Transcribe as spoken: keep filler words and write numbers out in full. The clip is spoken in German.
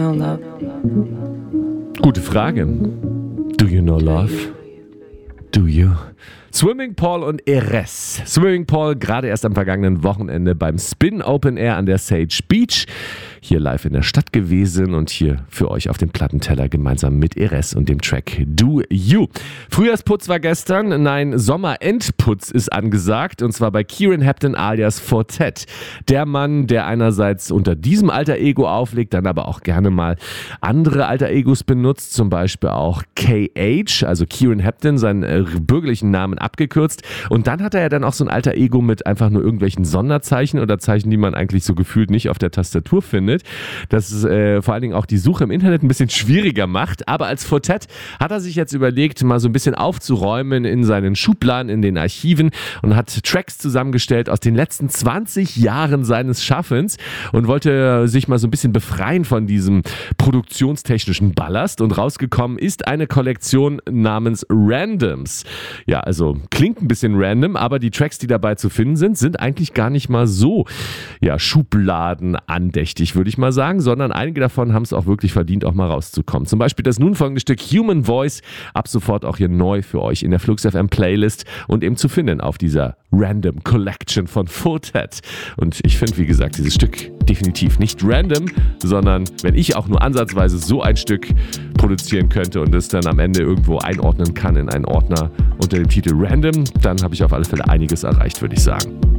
Gute Frage. Do you know love? Do you? Swimming Paul und Erez. Swimming Paul gerade erst am vergangenen Wochenende beim Spin Open Air an der Sage Beach. Hier live in der Stadt gewesen und hier für euch auf dem Plattenteller gemeinsam mit Erez und dem Track Do You. Frühjahrsputz war gestern, nein, Sommerendputz ist angesagt und zwar bei Kieran Hepton alias Fortet. Der Mann, der einerseits unter diesem Alter Ego auflegt, dann aber auch gerne mal andere Alter Egos benutzt, zum Beispiel auch K H, also Kieran Hepton, seinen äh, bürgerlichen Namen abgekürzt. Und dann hat er ja dann auch so ein Alter Ego mit einfach nur irgendwelchen Sonderzeichen oder Zeichen, die man eigentlich so gefühlt nicht auf der Tastatur findet. Das ist äh, vor allen Dingen auch die Suche im Internet ein bisschen schwieriger macht. Aber als Fortet hat er sich jetzt überlegt, mal so ein bisschen aufzuräumen in seinen Schubladen, in den Archiven und hat Tracks zusammengestellt aus den letzten zwanzig Jahren seines Schaffens und wollte sich mal so ein bisschen befreien von diesem produktionstechnischen Ballast. Und rausgekommen ist eine Kollektion namens Randoms. Ja, also klingt ein bisschen random, aber die Tracks, die dabei zu finden sind, sind eigentlich gar nicht mal so ja, schubladenandächtig, würde ich mal sagen, sondern einige davon haben es auch wirklich verdient, auch mal rauszukommen. Zum Beispiel das nun folgende Stück Human Voice, ab sofort auch hier neu für euch in der Flux F M Playlist und eben zu finden auf dieser Random Collection von Fortet. Und ich finde, wie gesagt, dieses Stück definitiv nicht random, sondern wenn ich auch nur ansatzweise so ein Stück produzieren könnte und es dann am Ende irgendwo einordnen kann in einen Ordner unter dem Titel Random, dann habe ich auf alle Fälle einiges erreicht, würde ich sagen.